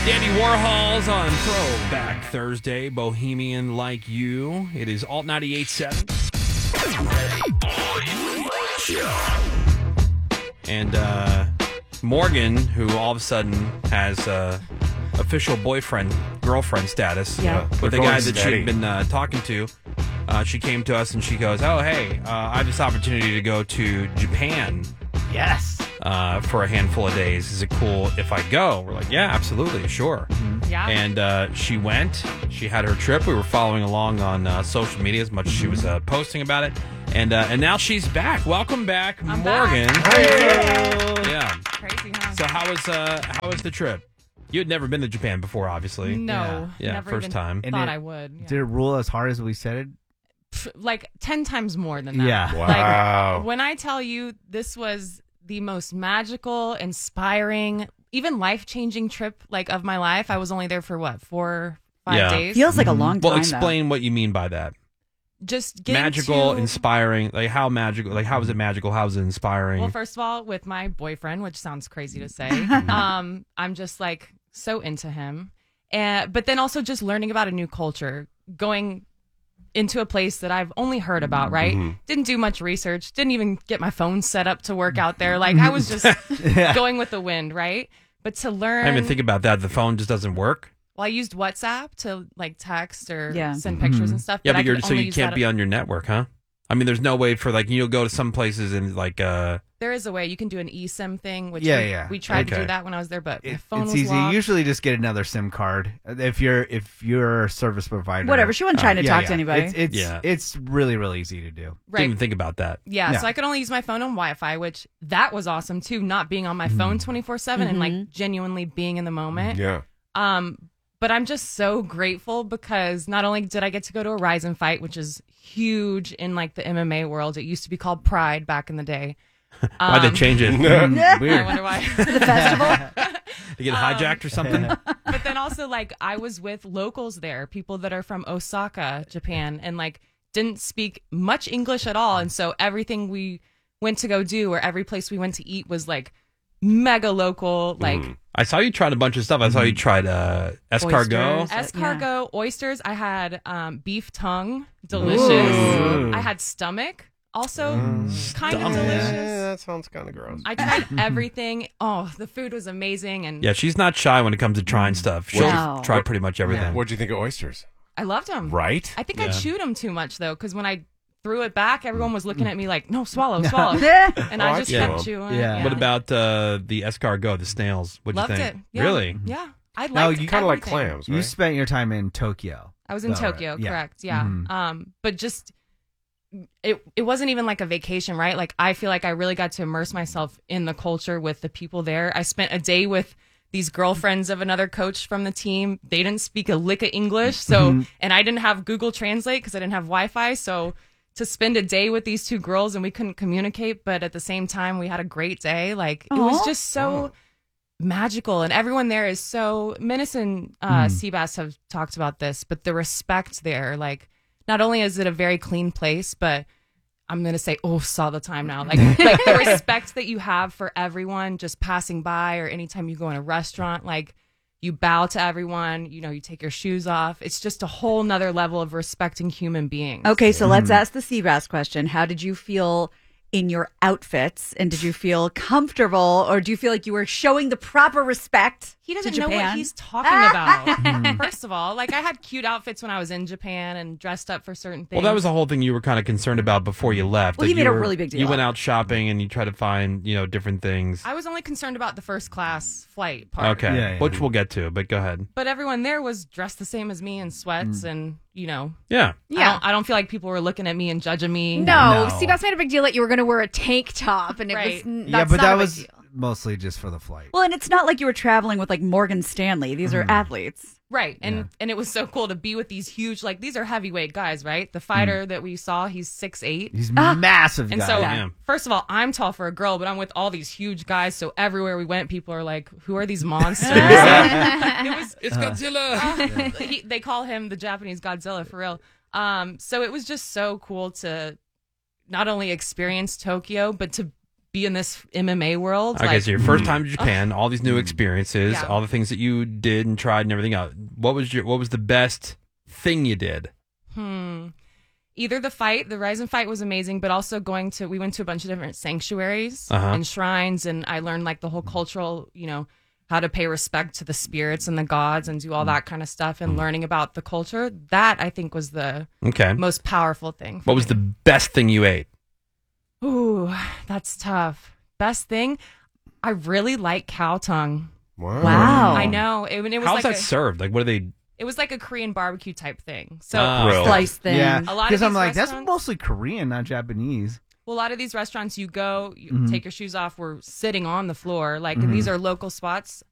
Andy Warhol's on Throwback Thursday, Bohemian Like You. It is Alt 98.7. And Morgan, who all of a sudden has official girlfriend status with the guy that she'd been talking to, she came to us and she goes, "Oh, hey, I have this opportunity to go to Japan. Yes. For a handful of days. Is it cool if I go?" We're like, "Yeah, absolutely, sure." Mm-hmm. Yeah. And she went. She had her trip. We were following along on social media as much as she was posting about it. And now she's back. Welcome back, I'm Morgan. back. Hey. Yeah. Crazy, huh? So how was the trip? You had never been to Japan before, obviously. No. Yeah, never first even time. thought And I would. Yeah. Did it rule as hard as we said it? Like 10 times more than that. Yeah. Wow. Like, when I tell you this was the most magical, inspiring, even life-changing trip of my life. I was only there for 4 5 Yeah. days. Feels like a long time. Well, explain what you mean by that. Just getting Magical, to, inspiring. Like how magical? Like how is it magical? How is it inspiring? Well, first of all, with my boyfriend, which sounds crazy to say, I'm just so into him. But then also just learning about a new culture, going into a place that I've only heard about, right? Didn't do much research, didn't even get my phone set up to work out there. I was just going with the wind, right? But to learn... I didn't even think about that. The phone just doesn't work. Well, I used WhatsApp to text or Yeah. send pictures and stuff. Yeah, but I could so only you use can't that- be on your network, huh? I mean, there's no way for you'll go to some places and There is a way. You can do an eSIM thing, which Yeah. we tried to Okay. do that when I was there, but my phone It's was easy. locked. You usually just get another SIM card if you're a service provider. Whatever. She wasn't trying to talk to yeah. anybody. It's really, really easy to do. didn't Right. even think about that. Yeah, Yeah. so I could only use my phone on Wi-Fi, which that was awesome too, not being on my phone 24/7 and genuinely being in the moment. Yeah. But I'm just so grateful because not only did I get to go to a Ryzen fight, which is huge in the MMA world. It used to be called Pride back in the day. Why'd they change it? I Weird. wonder why. The festival. They get hijacked or something? But then also I was with locals there, people that are from Osaka, Japan, and didn't speak much English at all. And so everything we went to go do or every place we went to eat was mega local, I saw you tried a bunch of stuff. I saw you tried escargot. Oysters. escargot, oysters. I had beef tongue, delicious. Ooh. I had stomach, also kind of Stomach. delicious. Yeah, that sounds kind of gross. I tried everything. Oh, the food was amazing, and Yeah, she's not shy when it comes to trying stuff. She'll No. try pretty much everything. What'd you think of oysters? I loved them. Right? I think I Yeah. chewed them too much though, because when I threw it back, everyone was looking at me like, "No, swallow, swallow," and I just Yeah. kept chewing. Yeah. What about the escargot, the snails? What'd Loved you it? think? Yeah. Really? Yeah, I liked No, it. you Kind of like everything. clams, right? You spent your time in Tokyo. I was in though, right? Tokyo, Yeah. correct? Yeah. Mhm. But just it wasn't even like a vacation, right? I feel like I really got to immerse myself in the culture with the people there. I spent a day with these girlfriends of another coach from the team. They didn't speak a lick of English, so and I didn't have Google Translate because I didn't have Wi-Fi, so to spend a day with these two girls and we couldn't communicate, but at the same time we had a great day. It was Aw. just so magical, and everyone there is so. Menace and Seabass have talked about this, but the respect there, not only is it a very clean place, but I'm gonna say oafs all the time now. The respect that you have for everyone just passing by, or anytime you go in a restaurant, you bow to everyone. You take your shoes off. It's just a whole nother level of respecting human beings. Okay, so let's ask the Seabass question. How did you feel in your outfits, and did you feel comfortable, or do you feel like you were showing the proper respect He doesn't to know Japan? what he's talking about. First of all, I had cute outfits when I was in Japan and dressed up for certain things. Well, that was the whole thing you were kind of concerned about before you left. Well, he made you a were- really big deal. You went out shopping and you tried to find, different things. I was only concerned about the first class flight part. Okay, Yeah, yeah. which we'll get to, but go ahead. But everyone there was dressed the same as me in sweats and, Yeah. I don't feel like people were looking at me and judging me. No, No. Seabass made a big deal that you were going to wear a tank top, and it Right. was Yeah, that's but not that a big was deal. mostly just for the flight. Well, and it's not like you were traveling with Morgan Stanley. These are athletes. Right. And it was so cool to be with these huge, these are heavyweight guys, right? The fighter that we saw, he's 6'8". He's massive And guy. so, Yeah. first of all, I'm tall for a girl, but I'm with all these huge guys. So everywhere we went, people are like, "Who are these monsters?" It's Godzilla. They call him the Japanese Godzilla for real. So it was just so cool to not only experience Tokyo, but to be in this MMA world. Okay, like, so your first time to Japan, all these new experiences, Yeah. all the things that you did and tried and everything else. What was the best thing you did? Either the Ryzen fight was amazing, but also we went to a bunch of different sanctuaries Uh-huh. and shrines, and I learned like the whole cultural, how to pay respect to the spirits and the gods and do all that kind of stuff, and learning about the culture. That I think was the Okay. most powerful thing. What was the best thing you ate? Ooh, that's tough. Best thing, I really like cow tongue. Wow. I know. It was How's like that served? Like, what are they? it was like a Korean barbecue type thing. So Grilled. Slice thin. Yeah, A lot of because I'm these like, that's restaurants- mostly Korean, not Japanese. well, a lot of these restaurants, you go, you take your shoes off, we're sitting on the floor. Like, and these are local spots.